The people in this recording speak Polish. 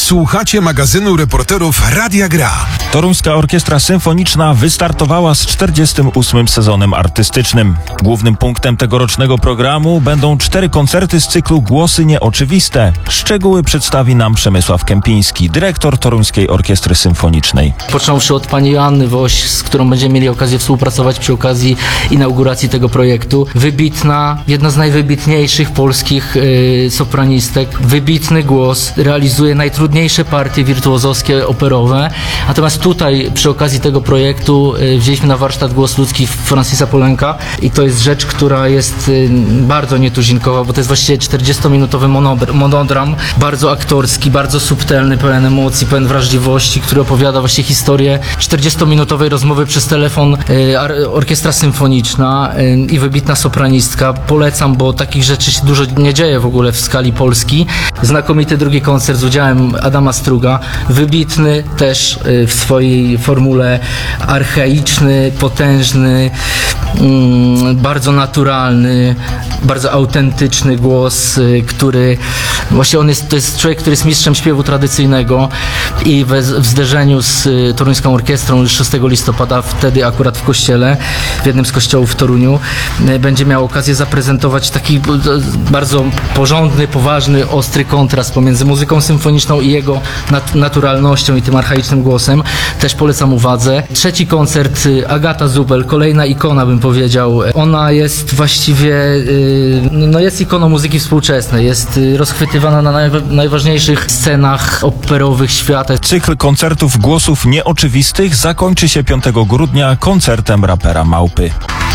Słuchacie magazynu reporterów Radia Gra. Toruńska Orkiestra Symfoniczna wystartowała z 48. sezonem artystycznym. Głównym punktem tegorocznego programu będą 4 koncerty z cyklu Głosy Nieoczywiste. Szczegóły przedstawi nam Przemysław Kępiński, dyrektor Toruńskiej Orkiestry Symfonicznej. Począwszy od pani Joanny Woś, z którą będziemy mieli okazję współpracować przy okazji inauguracji tego projektu. Wybitna, jedna z najwybitniejszych polskich sopranistek. Wybitny głos, realizuje najtrudniejsze partie wirtuozowskie, operowe. Natomiast tutaj przy okazji tego projektu wzięliśmy na warsztat głos ludzki Francisa Poulenca i to jest rzecz, która jest bardzo nietuzinkowa, bo to jest właściwie 40-minutowy monodram, bardzo aktorski, bardzo subtelny, pełen emocji, pełen wrażliwości, który opowiada właśnie historię 40-minutowej rozmowy przez telefon. Orkiestra Symfoniczna i wybitna sopranistka. Polecam, bo takich rzeczy się dużo nie dzieje w ogóle w skali Polski. Znakomity drugi koncert z udziałem Adama Struga. Wybitny też w swojej formule, archaiczny, potężny, bardzo naturalny, bardzo autentyczny głos, który właśnie to jest człowiek, który jest mistrzem śpiewu tradycyjnego i w zderzeniu z Toruńską Orkiestrą już 6 listopada, wtedy akurat w kościele, w jednym z kościołów w Toruniu, będzie miał okazję zaprezentować taki bardzo porządny, poważny, ostry kontrast pomiędzy muzyką symfoniczną i jego naturalnością i tym archaicznym głosem. Też polecam uwadze. Trzeci koncert, Agata Zubel, kolejna ikona, bym powiedział. Ona jest właściwie, jest ikoną muzyki współczesnej. Jest rozchwytywana na najważniejszych scenach operowych świata. Cykl koncertów Głosów Nieoczywistych zakończy się 5 grudnia koncertem rapera Małpy.